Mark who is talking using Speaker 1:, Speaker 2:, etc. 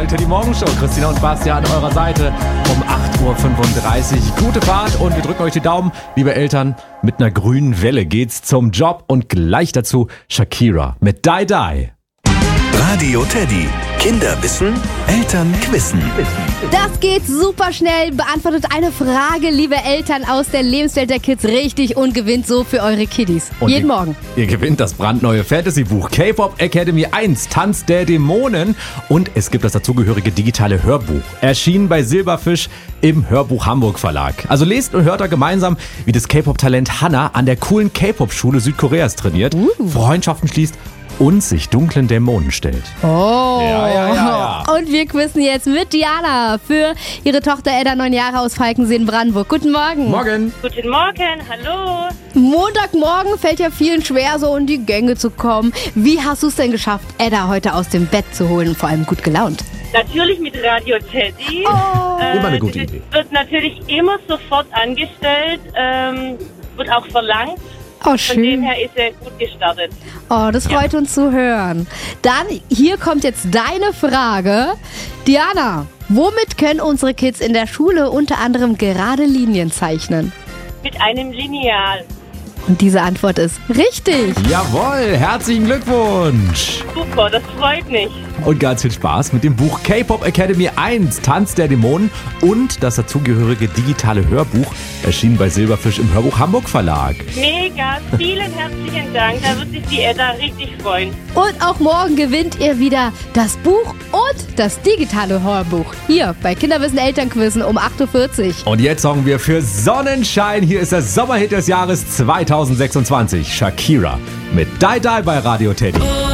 Speaker 1: Radio Teddy Morgenshow. Christina und Bastian an eurer Seite um 8.35 Uhr. Gute Fahrt und wir drücken euch die Daumen. Liebe Eltern, mit einer grünen Welle geht's zum Job und gleich dazu Shakira mit Die Die.
Speaker 2: Radio Teddy. Kinder wissen, Eltern quissen.
Speaker 3: Das geht super schnell. Beantwortet eine Frage, liebe Eltern, aus der Lebenswelt der Kids richtig und gewinnt so für eure Kiddies.
Speaker 1: Und
Speaker 3: jeden Morgen.
Speaker 1: Ihr gewinnt das brandneue Fantasy-Buch K-Pop Academy 1, Tanz der Dämonen. Und es gibt das dazugehörige digitale Hörbuch. Erschienen bei Silberfisch im Hörbuch Hamburg Verlag. Also lest und hört da gemeinsam, wie das K-Pop-Talent Hana an der coolen K-Pop-Schule Südkoreas trainiert, Freundschaften schließt und sich dunklen Dämonen stellt.
Speaker 3: Oh.
Speaker 1: Ja.
Speaker 3: Und wir quizzen jetzt mit Diana für ihre Tochter Edda, 9 Jahre, aus Falkensee in Brandenburg. Guten Morgen.
Speaker 1: Morgen.
Speaker 4: Guten Morgen, hallo.
Speaker 3: Montagmorgen fällt ja vielen schwer, so in die Gänge zu kommen. Wie hast du es denn geschafft, Edda heute aus dem Bett zu holen, vor allem gut gelaunt?
Speaker 4: Natürlich mit Radio Teddy.
Speaker 1: Immer eine gute
Speaker 4: das
Speaker 1: Idee.
Speaker 4: Wird natürlich immer sofort angestellt, wird auch verlangt.
Speaker 3: Oh,
Speaker 4: Von dem
Speaker 3: schön.
Speaker 4: her ist er gut gestartet.
Speaker 3: Oh, das freut uns zu hören. Dann, hier kommt jetzt deine Frage. Diana, womit können unsere Kids in der Schule unter anderem gerade Linien zeichnen?
Speaker 4: Mit einem Lineal.
Speaker 3: Und diese Antwort ist richtig.
Speaker 1: Jawohl, herzlichen Glückwunsch.
Speaker 4: Super, das freut mich.
Speaker 1: Und ganz viel Spaß mit dem Buch K-Pop Academy 1, Tanz der Dämonen und das dazugehörige digitale Hörbuch, erschienen bei Silberfisch im Hörbuch Hamburg Verlag.
Speaker 4: Mega, vielen herzlichen Dank. Da wird sich die Edda richtig freuen.
Speaker 3: Und auch morgen gewinnt ihr wieder das Buch und das digitale Hörbuch. Hier bei Kinderwissen Elternquizzen um 8.40 Uhr.
Speaker 1: Und jetzt sorgen wir für Sonnenschein. Hier ist der Sommerhit des Jahres 2026. Shakira mit Die Die bei Radio Teddy.